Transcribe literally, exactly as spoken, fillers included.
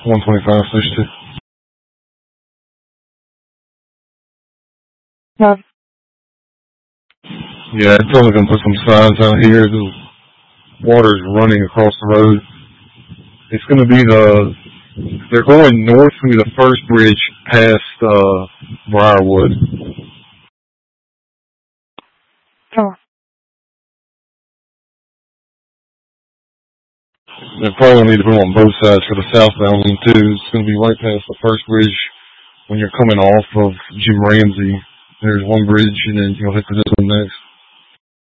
one twenty-five, switch to. No. Yeah, it's only going to put some signs out here. The water's running across the road. It's going to be the, they're going north through the first bridge past uh, Briarwood. Oh. They probably need to put them on both sides for the southbound one too. It's going to be right past the first bridge when you're coming off of Jim Ramsey. There's one bridge and then you'll hit to this one next.